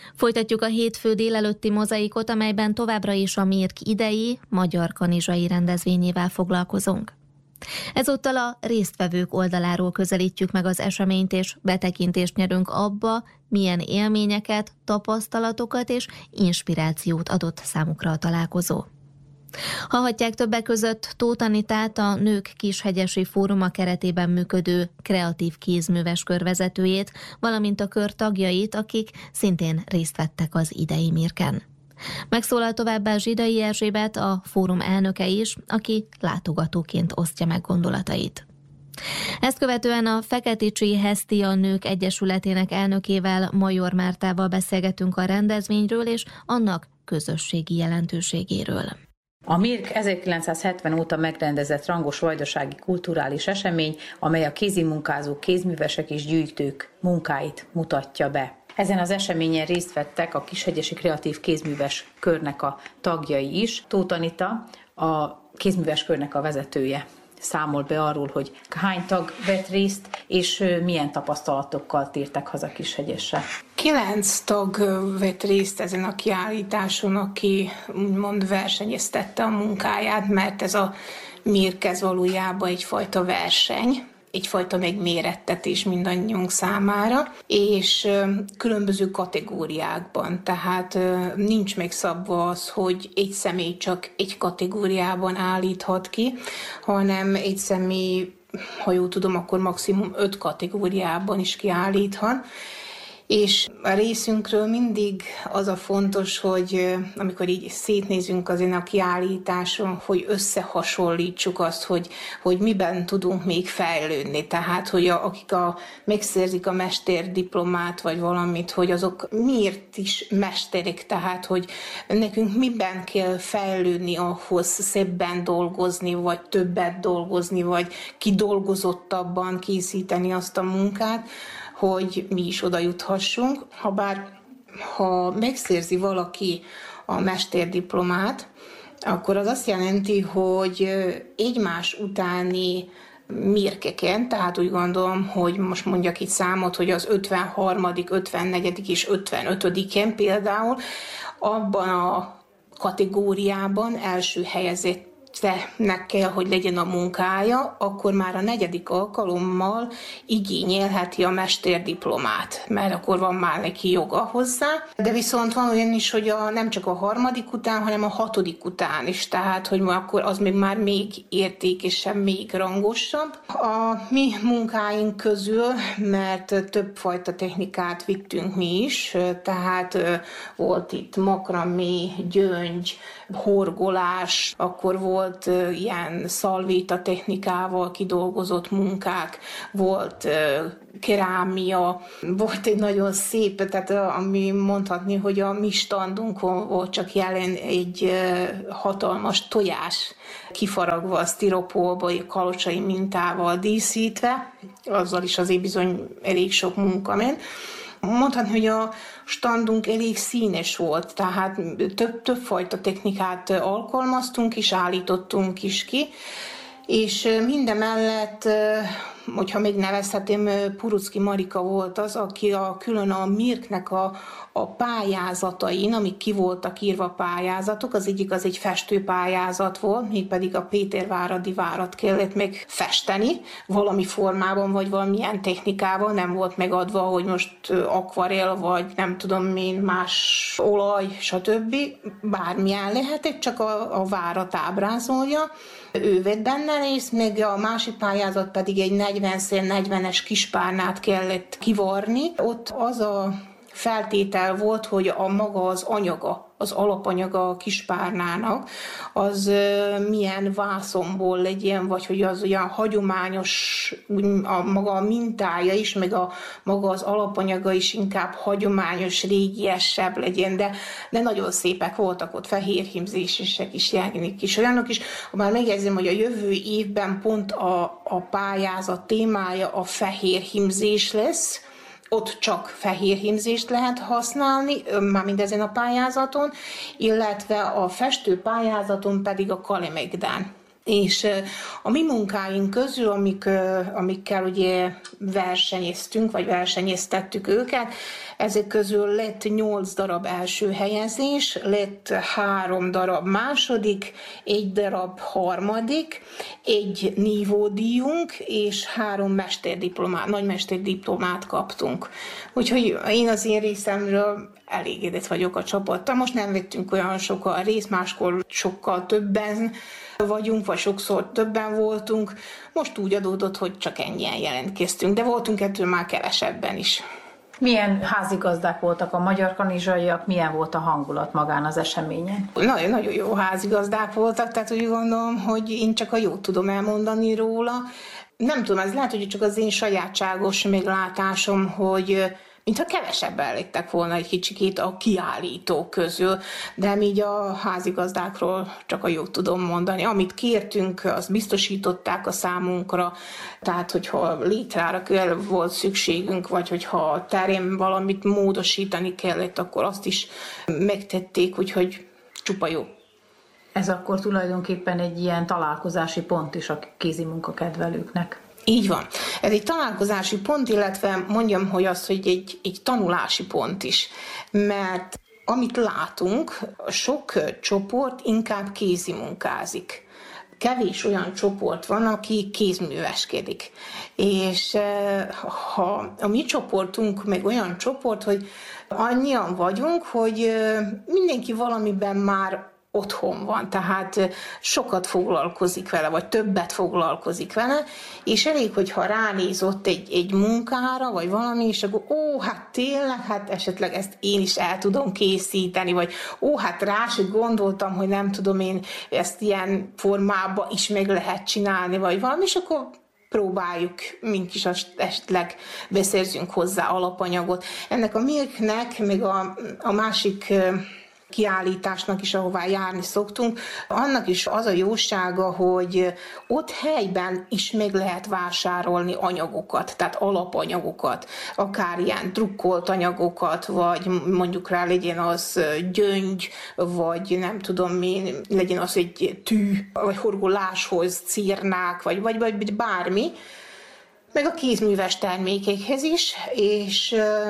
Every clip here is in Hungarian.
Folytatjuk a hétfő délelőtti mozaikot, amelyben továbbra is a Mirk idei magyar kanizsai rendezvényével foglalkozunk. Ezúttal a résztvevők oldaláról közelítjük meg az eseményt, és betekintést nyerünk abba, milyen élményeket, tapasztalatokat és inspirációt adott számukra a találkozó. Hallhatják többek között Tóth Anitát, a Nők Kishegyesi Fóruma keretében működő kreatív kézműves kör vezetőjét, valamint a kör tagjait, akik szintén részt vettek az idei Mirken. Megszólal továbbá Zsidai Erzsébet, a fórum elnöke is, aki látogatóként osztja meg gondolatait. Ezt követően a Feketicsi Hesztia Nők Egyesületének elnökével, Major Mártával beszélgetünk a rendezvényről és annak közösségi jelentőségéről. A Mirk 1970 óta megrendezett rangos vajdasági kulturális esemény, amely a kézimunkázók, kézművesek és gyűjtők munkáit mutatja be. Ezen az eseményen részt vettek a Kishegyesi Kreatív Kézműves Körnek a tagjai is. Tóth Anita, a kézműves körnek a vezetője, számol be arról, hogy hány tag vett részt, és milyen tapasztalatokkal tértek haza Kishegyesre. 9 tag vett részt ezen a kiállításon, aki úgymond versenyeztette a munkáját, mert ez a Mirk ez valójában egyfajta verseny, egyfajta megmérettetés mindannyiunk számára, és különböző kategóriákban. Tehát nincs megszabva az, hogy egy személy csak egy kategóriában állíthat ki, hanem egy személy, ha jól tudom, akkor maximum 5 kategóriában is kiállíthat. És a részünkről mindig az a fontos, hogy amikor így szétnézünk azon a kiállításon, hogy összehasonlítsuk azt, hogy miben tudunk még fejlődni. Tehát, hogy akik megszerzik a mesterdiplomát, vagy valamit, hogy azok miért is mesterek, tehát, hogy nekünk miben kell fejlődni ahhoz, szebben dolgozni, vagy többet dolgozni, vagy kidolgozottabban készíteni azt a munkát, hogy mi is oda juthassunk. Ha megszerzi valaki a mesterdiplomát, akkor az azt jelenti, hogy egymás utáni mirkeken, tehát úgy gondolom, hogy most mondjak itt számot, hogy az 53., 54. és 55-en például abban a kategóriában első helyezett nek kell, hogy legyen a munkája, akkor már a 4. alkalommal igényelheti a mesterdiplomát, mert akkor van már neki joga hozzá. De viszont van olyan is, hogy nem csak a 3. után, hanem a 6. után is, tehát hogy akkor az már még értékesebb, még rangosabb. A mi munkáink közül, mert többfajta technikát vittünk mi is, tehát volt itt makramé, gyöngy, horgolás, akkor volt ilyen szalvéta technikával kidolgozott munkák, volt kerámia, volt egy nagyon szép, tehát ami mondhatni, hogy a mi standunkon volt csak jelen egy hatalmas tojás, kifaragva a sztiropólba, kalocsai mintával díszítve, azzal is azért bizony elég sok munka ment. Mondhatni, hogy a standunk elég színes volt, tehát többfajta technikát alkalmaztunk és állítottunk is ki, és mindemellett, hogyha még nevezhetém, Purucki Marika volt az, aki külön a Mirknek a pályázatain, amik ki voltak írva pályázatok, az egyik az egy festőpályázat volt, mégpedig a Péterváradi várat kellett meg festeni, valami formában, vagy valamilyen technikával, nem volt megadva, hogy most akvarell, vagy nem tudom én, más olaj, stb. Bármilyen lehetett, csak a várat ábrázolja. Ő vett benne részt, meg a másik pályázat pedig egy 40x40-es kispárnát kellett kivarni. Ott az a feltétel volt, hogy a maga az anyaga, az alapanyaga a kispárnának, az milyen vászonból legyen, vagy hogy az olyan hagyományos, a maga a mintája is, meg maga az alapanyaga is inkább hagyományos, régiesebb legyen, de nagyon szépek voltak ott, fehérhímzésesek is, jelgenik is, olyanok is. Már megjegyzem, hogy a jövő évben pont a pályázat témája a fehérhímzés lesz, ott csak fehérhímzést lehet használni, mármint ezen a pályázaton, illetve a festő pályázaton pedig a kalemegdán. És a mi munkáink közül, amikkel ugye versenyeztünk, vagy versenyeztettük őket, Ezek közül lett 8 darab első helyezés, lett 3 darab második, 1 darab harmadik, 1 nívódíjunk, és 3 nagymesterdiplomát kaptunk. Úgyhogy én az én részemről elégedett vagyok a csapattal. Most nem vettünk olyan sokkal részt, máskor sokkal többen vagyunk, vagy sokszor többen voltunk. Most úgy adódott, hogy csak ennyien jelentkeztünk, de voltunk ettől már kevesebben is. Milyen házigazdák voltak a magyar kanizsaiak, milyen volt a hangulat magán az eseményen? Nagyon jó házigazdák voltak, tehát úgy gondolom, hogy én csak a jót tudom elmondani róla. Nem tudom, ez lehet, hogy csak az én sajátságos meglátásom, hogy mintha kevesebben lettek volna egy kicsikét a kiállítók közül, de így a házigazdákról csak a jót tudom mondani. Amit kértünk, azt biztosították a számunkra, tehát hogyha létrára volt szükségünk, vagy hogyha terén valamit módosítani kellett, akkor azt is megtették, úgyhogy csupa jó. Ez akkor tulajdonképpen egy ilyen találkozási pont is a kézimunkakedvelőknek. Így van. Ez egy találkozási pont, illetve mondjam, hogy az, hogy egy tanulási pont is. Mert amit látunk, sok csoport inkább kézimunkázik. Kevés olyan csoport van, aki kézműveskedik. És ha a mi csoportunk meg olyan csoport, hogy annyian vagyunk, hogy mindenki valamiben már otthon van, tehát sokat foglalkozik vele, vagy többet foglalkozik vele, és elég, hogyha ránéz ott egy munkára, vagy valami, és akkor hát tényleg, hát esetleg ezt én is el tudom készíteni, vagy hát rá se gondoltam, hogy nem tudom én ezt ilyen formában is meg lehet csinálni, vagy valami, és akkor próbáljuk, mink is esetleg beszerzünk hozzá alapanyagot. Ennek a Mirknek, meg a másik kiállításnak is, ahová járni szoktunk, annak is az a jósága, hogy ott helyben is meg lehet vásárolni anyagokat, tehát alapanyagokat, akár ilyen drukkolt anyagokat, vagy mondjuk rá legyen az gyöngy, vagy nem tudom én, legyen az egy tű, vagy horgoláshoz círnák, vagy bármi, meg a kézműves termékekhez is, és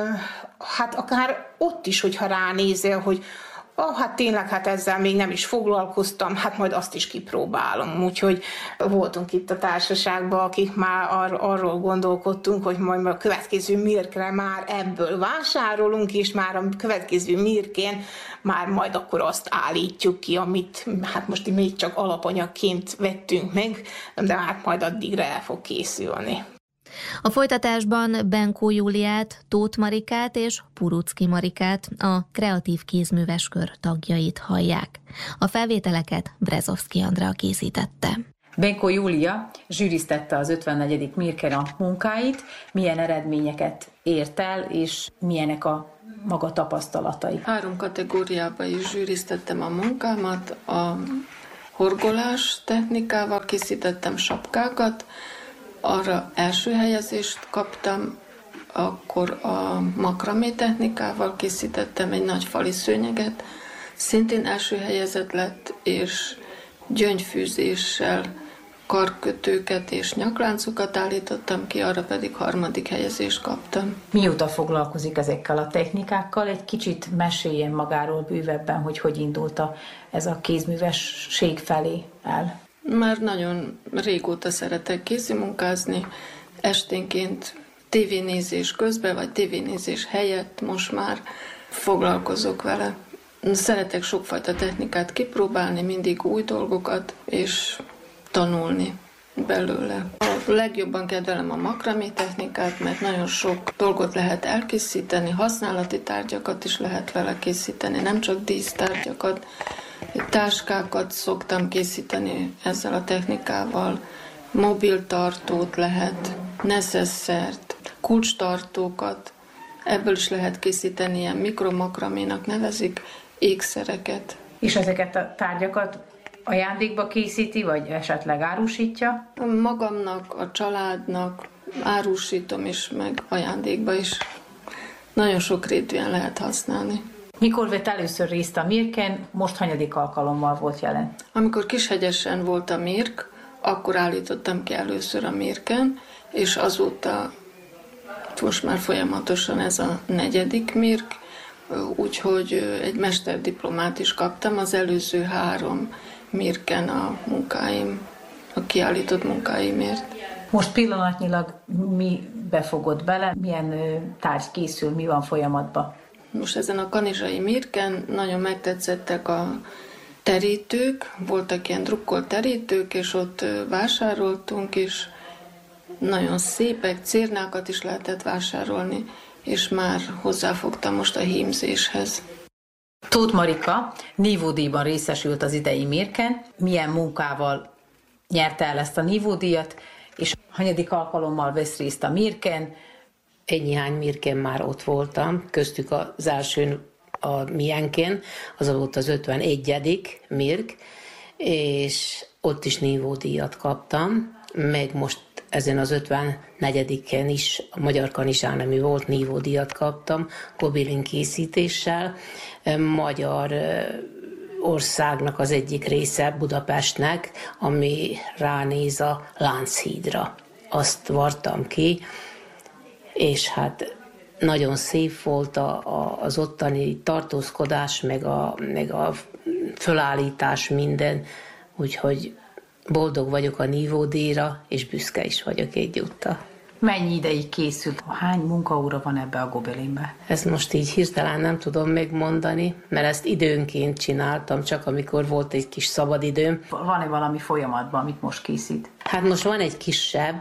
hát akár ott is, hogyha ránézel, hogy hát tényleg, hát ezzel még nem is foglalkoztam, hát majd azt is kipróbálom. Úgyhogy voltunk itt a társaságban, akik már arról gondolkodtunk, hogy majd a következő Mirkre már ebből vásárolunk, és már a következő Mirkén már majd akkor azt állítjuk ki, amit hát most még csak alapanyagként vettünk meg, de hát majd addigra el fog készülni. A folytatásban Benkó Júliát, Tóth Marikát és Purucki Marikát, a Kreatív Kézműves Kör tagjait hallják. A felvételeket Brezovszky Andrea készítette. Benkó Júlia zsűriztette az 54. Mirken a munkáit, milyen eredményeket ért el, és milyenek a maga tapasztalatai. 3 kategóriába is zsűriztettem a munkámat, a horgolás technikával készítettem sapkákat, arra első helyezést kaptam, akkor a makramé technikával készítettem egy nagy fali szőnyeget, szintén első helyezett lett, és gyöngyfűzéssel karkötőket és nyakláncokat állítottam ki, arra pedig 3. helyezést kaptam. Mióta foglalkozik ezekkel a technikákkal? Egy kicsit meséljen magáról bővebben, hogy indult ez a kézművesség felé el. Már nagyon régóta szeretek kézimunkázni, esténként tévénézés közben, vagy tévénézés helyett most már foglalkozok vele. Szeretek sokfajta technikát kipróbálni, mindig új dolgokat, és tanulni belőle. A legjobban kedvelem a makramé technikát, mert nagyon sok dolgot lehet elkészíteni, használati tárgyakat is lehet vele készíteni, nem csak dísztárgyakat. Táskákat szoktam készíteni ezzel a technikával, mobiltartót lehet, neszesszert, kulcstartókat, ebből is lehet készíteni, ilyen mikromakraménak nevezik, ékszereket. És ezeket a tárgyakat ajándékba készíti, vagy esetleg árusítja? Magamnak, a családnak árusítom is, meg ajándékba is. Nagyon sokrétűen lehet használni. Mikor vett először részt a Mirken, most hanyadik alkalommal volt jelen? Amikor Kishegyesen volt a Mirk, akkor állítottam ki először a Mirken, és azóta Most már folyamatosan ez a 4. mirk, úgyhogy egy mesterdiplomát is kaptam az előző 3 mirken a kiállított munkáimért. Most pillanatnyilag mi befogott bele, milyen tárgy készül, mi van folyamatban? Most ezen a kanizsai mirken nagyon megtetszettek a terítők, voltak ilyen drukkolt terítők, és ott vásároltunk, és nagyon szépek, cérnákat is lehetett vásárolni, és már hozzáfogtam most a hímzéshez. Tóth Marika nívódíjban részesült az idei mirken. Milyen munkával nyerte el ezt a nívódíjat, és hanyadik alkalommal vesz részt a mirken? Egy-néhány mirken már ott voltam, köztük az elsőn a milyenken, az volt az 51. mirk, és ott is nívódíjat kaptam, meg most ezen az 54-en is a Magyar Kanizsán, ami volt, nívódíjat kaptam, gobelin készítéssel. Magyar országnak az egyik része Budapestnek, ami ránéz a Lánchídra. Azt vartam ki, és hát nagyon szép volt az ottani tartózkodás, meg a fölállítás, minden, úgyhogy boldog vagyok a nívódíjra, és büszke is vagyok egyúttal. Mennyi ideig készült? Hány munkaóra van ebbe a gobelinbe? Ezt most így hirtelen nem tudom megmondani, mert ezt időnként csináltam, csak amikor volt egy kis szabadidőm. Van-e valami folyamatban, amit most készít? Hát most van egy kisebb,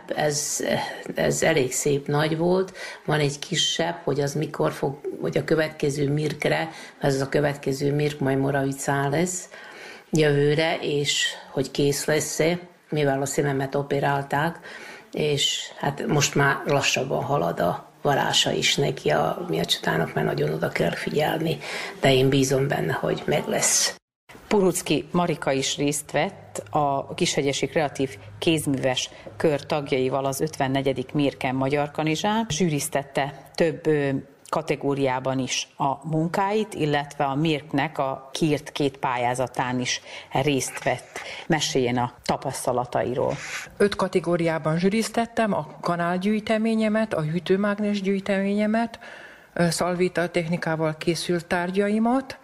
ez elég szép nagy volt, van egy kisebb, hogy az mikor fog, hogy a következő mirkre, ez a következő mirk majd Moravicán lesz jövőre, és hogy kész lesz-e, mivel a szememet operálták, és hát most már lassabban halad a varása is neki a Miacsatának, mert nagyon oda kell figyelni, de én bízom benne, hogy meg lesz. Purucki Marika is részt vett a Kishegyesi Kreatív Kézműves Kör tagjaival az 54. mirken Magyar Kanizsán. Zsűriztette több kategóriában is a munkáit, illetve a mirknek a kiírt 2 pályázatán is részt vett. Meséljen a tapasztalatairól. 5 kategóriában zsűriztettem, a kanálgyűjteményemet, a hűtőmágnes gyűjteményemet, szalvéta technikával készült tárgyaimat,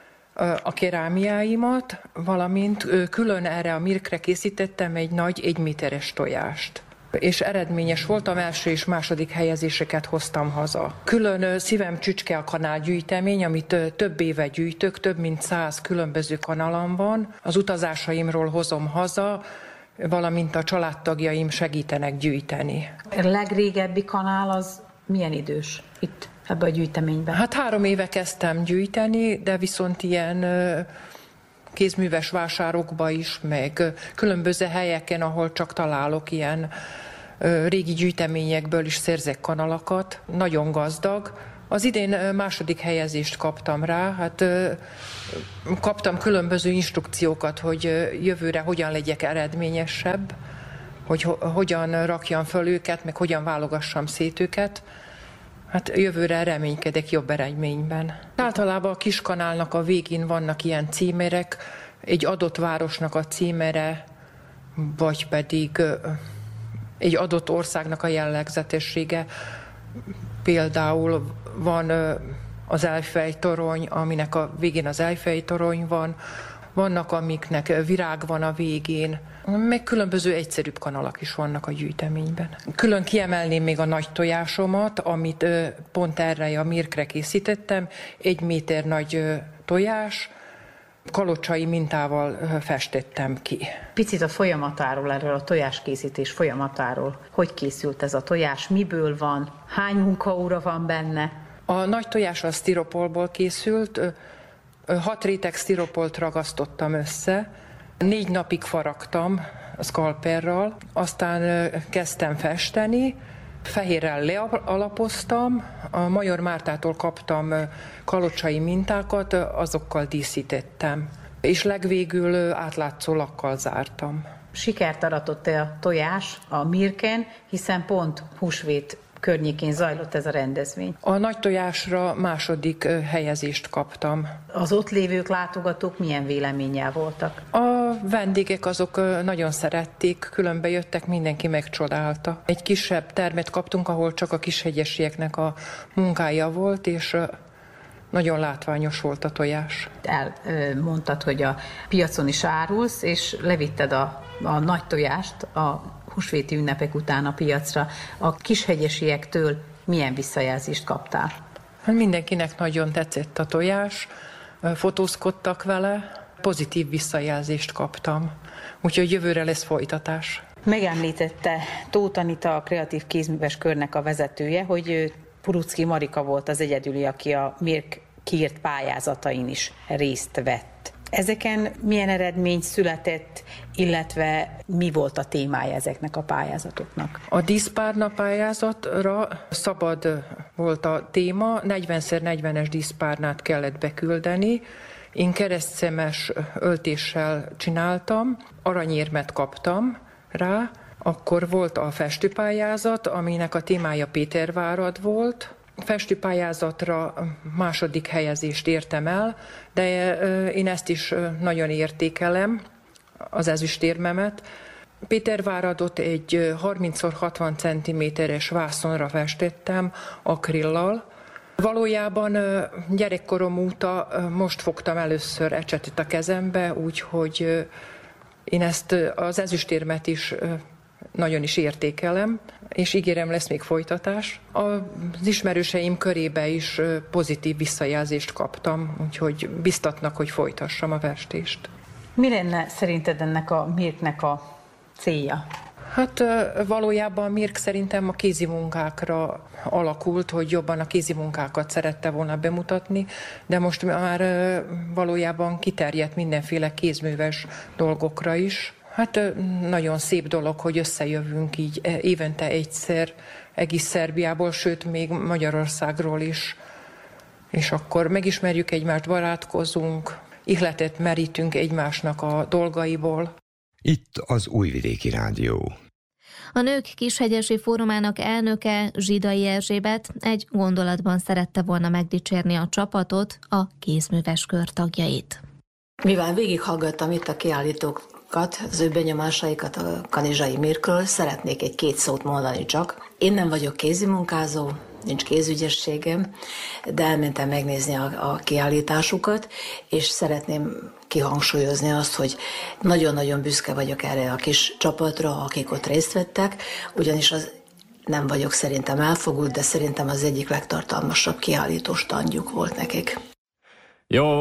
a kerámiáimat, valamint külön erre a mirkre készítettem egy nagy 1 méteres tojást. És eredményes voltam, első és második helyezéseket hoztam haza. Külön szívem csücske a kanálgyűjtemény, amit több éve gyűjtök, több mint 100 különböző kanalam van. Az utazásaimról hozom haza, valamint a családtagjaim segítenek gyűjteni. A legrégebbi kanál az milyen idős itt ebben a gyűjteményben? Hát 3 éve kezdtem gyűjteni, de viszont ilyen kézműves vásárokba is, meg különböző helyeken, ahol csak találok ilyen régi gyűjteményekből is szerzek kanalakat. Nagyon gazdag. Az idén második helyezést kaptam rá, hát kaptam különböző instrukciókat, hogy jövőre hogyan legyek eredményesebb, hogy hogyan rakjam föl őket, meg hogyan válogassam szét őket. Hát jövőre reménykedek jobb eredményben. Általában a kiskanálnak a végén vannak ilyen címerek, egy adott városnak a címere, vagy pedig egy adott országnak a jellegzetessége. Például van az Eiffel-torony, aminek a végén az Eiffel-torony van, vannak, amiknek virág van a végén, meg különböző egyszerűbb kanalak is vannak a gyűjteményben. Külön kiemelném még a nagy tojásomat, amit pont erre a mirkre készítettem. 1 méter nagy tojás, kalocsai mintával festettem ki. Picit a folyamatáról, erről a tojáskészítés folyamatáról. Hogy készült ez a tojás, miből van, hány munkaóra van benne? A nagy tojás a sztiropolból készült, 6 réteg sztiropolt ragasztottam össze, 4 napig faragtam a szkalperral, aztán kezdtem festeni, fehérrel lealapoztam, a Major Mártától kaptam kalocsai mintákat, azokkal díszítettem, és legvégül átlátszó lakkal zártam. Sikert aratott-e a tojás a mirken, hiszen pont húsvét környékén zajlott ez a rendezvény? A nagy tojásra második helyezést kaptam. Az ott lévők, látogatók milyen véleménnyel voltak? A A vendégek azok nagyon szerették, különbe jöttek, mindenki megcsodálta. Egy kisebb termet kaptunk, ahol csak a kishegyesieknek a munkája volt, és nagyon látványos volt a tojás. Elmondtad, hogy a piacon is árulsz, és levitted a nagy tojást a húsvéti ünnepek után a piacra. A kishegyesiektől milyen visszajelzést kaptál? Mindenkinek nagyon tetszett a tojás, fotózkodtak vele, pozitív visszajelzést kaptam, úgyhogy jövőre lesz folytatás. Megemlítette Tóth Anita, a Kreatív Kézműves Körnek a vezetője, hogy Puruczki Marika volt az egyedüli, aki a Mirk kiírt pályázatain is részt vett. Ezeken milyen eredmény született, illetve mi volt a témája ezeknek a pályázatoknak? A díszpárna pályázatra szabad volt a téma, 40x40-es díszpárnát kellett beküldeni. Én keresztszemes öltéssel csináltam, aranyérmet kaptam rá. Akkor volt a festőpályázat, aminek a témája Pétervárad volt. A festőpályázatra második helyezést értem el, de én ezt is nagyon értékelem, az ezüstérmemet. Péterváradot egy 30x60 cm-es vászonra festettem akrillal. Valójában gyerekkorom óta most fogtam először ecsetet a kezembe, úgyhogy én ezt az ezüstérmet is nagyon is értékelem, és ígérem, lesz még folytatás. Az ismerőseim körébe is pozitív visszajelzést kaptam, úgyhogy biztatnak, hogy folytassam a festést. Mi lenne szerinted ennek a Mirknek a célja? Hát valójában Mirk szerintem a kézimunkákra alakult, hogy jobban a kézimunkákat szerette volna bemutatni, de most már valójában kiterjedt mindenféle kézműves dolgokra is. Hát nagyon szép dolog, hogy összejövünk így évente egyszer egész Szerbiából, sőt még Magyarországról is. És akkor megismerjük egymást, barátkozunk, ihletet merítünk egymásnak a dolgaiból. Itt az Újvidéki Rádió. A Nők Kishegyesi Fórumának elnöke, Zsidai Erzsébet egy gondolatban szerette volna megdicsérni a csapatot, a kézműves kör tagjait. Mivel végighallgattam itt a kiállítókat, az ő benyomásaikat a kanizsai Mirkről, szeretnék egy-két szót mondani csak. Én nem vagyok kézimunkázó, nincs kézügyességem, de elmentem megnézni a kiállításukat, és szeretném kihangsúlyozni azt, hogy nagyon-nagyon büszke vagyok erre a kis csapatra, akik ott részt vettek, ugyanis az nem vagyok szerintem elfogult, de szerintem az egyik legtartalmasabb kiállító standjuk volt nekik. Jó